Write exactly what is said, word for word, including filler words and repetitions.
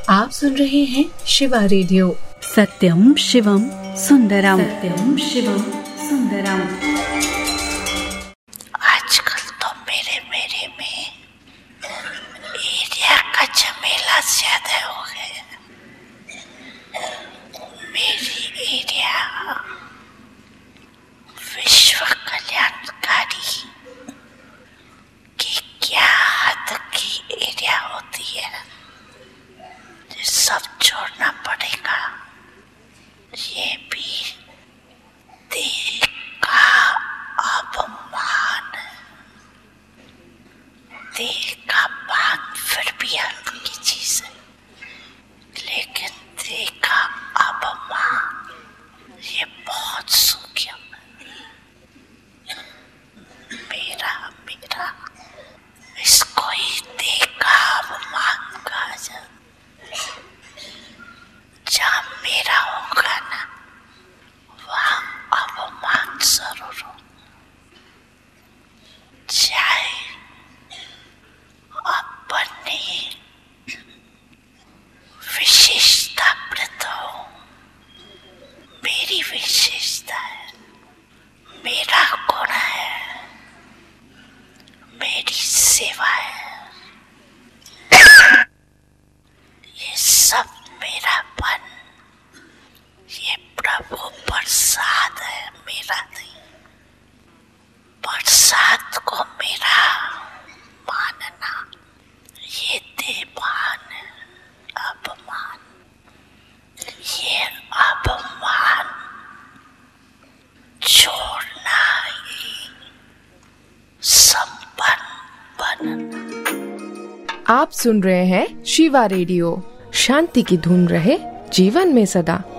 आप सुन रहे हैं शिवा रेडियो। सत्यम शिवम सुंदरम, सत्यम शिवम सुंदरम। आजकल तो मेरे मेरे में एरिया का झमेला ज्यादा हो गया। मेरी एरिया विश्व कल्याणकारी की क्या हद की एरिया होती है, सब छोड़ना पड़ेगा। ये भी देह का अपमान, देह का मान फिर भी हल्की चीज है, लेकिन देह का अपमान ये बहुत सूक्ष्म है। मेरा मेरा इसको ही देह का अपमान कहा जाता। जहाँ मेरा होगा ना, वहाँ अपमान जरूर हो, चाहे अपनी विशेषता प्रत हो। मेरी विशेषता है, मेरा गुण है, मेरी सेवा है, ये सब मेरापन, ये प्रभु प्रसाद है, मेरा नहीं। प्रसाद को मेरा मानना ये देवान अपमान, ये अपमान छोड़ना ही संपन्न बनना। आप सुन रहे हैं शिवा रेडियो। शांति की धुन रहे जीवन में सदा।